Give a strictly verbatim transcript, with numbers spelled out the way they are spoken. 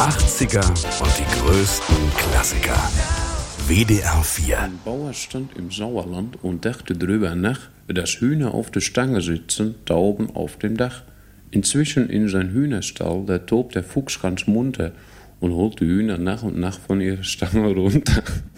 achtziger und die größten Klassiker. W D R vier. Ein Bauer stand im Sauerland und dachte drüber nach, dass Hühner auf der Stange sitzen, Tauben auf dem Dach. Inzwischen in sein Hühnerstall, da tobt der Fuchs ganz munter und holt die Hühner nach und nach von ihrer Stange runter.